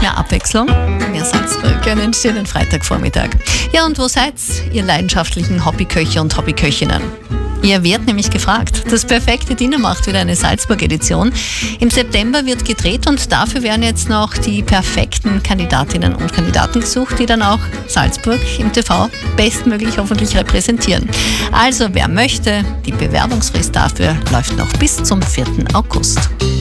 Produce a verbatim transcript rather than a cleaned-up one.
mehr Abwechslung, mehr Salzburg, einen schönen Freitagvormittag. Ja, und wo seid ihr leidenschaftlichen Hobbyköche und Hobbyköchinnen? Ihr werdet nämlich gefragt. Das perfekte Dinner macht wieder eine Salzburg-Edition. Im September wird gedreht und dafür werden jetzt noch die perfekten Kandidatinnen und Kandidaten gesucht, die dann auch Salzburg im T V bestmöglich hoffentlich repräsentieren. Also wer möchte, die Bewerbungsfrist dafür läuft noch bis zum vierten August.